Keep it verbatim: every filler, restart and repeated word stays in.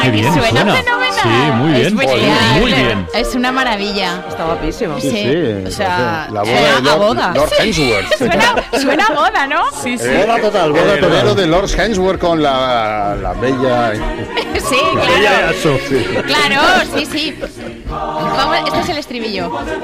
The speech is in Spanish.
Qué bien suena, suena. fenomenal. Sí, muy bien. Es muy, Muy bien. Es una maravilla. Está guapísimo. Sí, Sí, o sea, la boda suena de a Lord, boda. Lord Hemsworth. Suena, suena a boda, ¿no? Sí, sí. Boda total, boda total. El heredero de Lord Hemsworth con la, la bella... Sí, Ya, claro. eso. Claro, sí, sí. Vamos, este es el estribillo.